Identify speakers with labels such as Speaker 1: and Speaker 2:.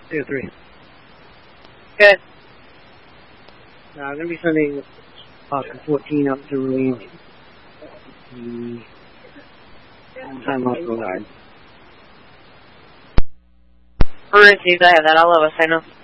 Speaker 1: 303.
Speaker 2: Good.
Speaker 1: I'm going to be sending Oscar 14 up to relieve the on-time hospital guard.
Speaker 2: We're received. I have that all of us. I know.